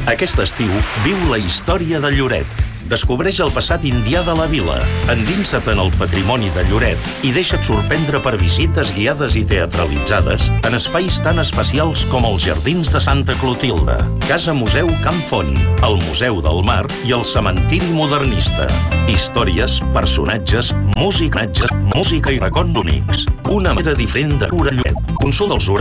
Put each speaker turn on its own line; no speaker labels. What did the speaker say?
Aquest estiu viu la història de Lloret. Descobreix el passat indià de la vila, endinsa't en el patrimoni de Lloret i deixa't sorprendre per visites guiades i teatralitzades en espais tan especials com els Jardins de Santa Clotilde, Casa Museu Can Font, el Museu del Mar i el Cementiri Modernista. Històries, personatges, música i racons únics. Una manera diferent de viure Lloret. Consulta els horaris